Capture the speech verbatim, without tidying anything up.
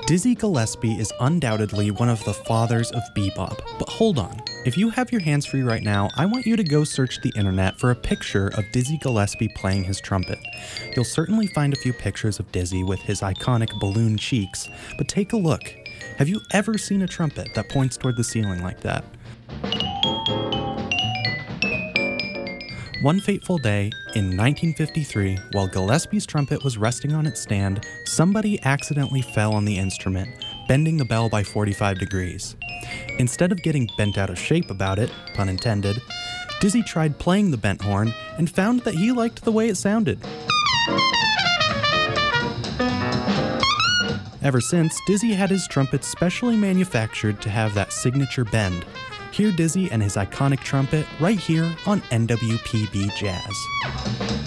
Dizzy Gillespie is undoubtedly one of the fathers of bebop, but hold on. If you have your hands free right now, I want you to go search the internet for a picture of Dizzy Gillespie playing his trumpet. You'll certainly find a few pictures of Dizzy with his iconic balloon cheeks, but take a look. Have you ever seen a trumpet that points toward the ceiling like that? One fateful day, in nineteen fifty-three, while Gillespie's trumpet was resting on its stand, somebody accidentally fell on the instrument, bending the bell by forty-five degrees. Instead of getting bent out of shape about it, pun intended, Dizzy tried playing the bent horn and found that he liked the way it sounded. Ever since, Dizzy had his trumpets specially manufactured to have that signature bend. Hear Dizzy and his iconic trumpet right here on N W P B Jazz.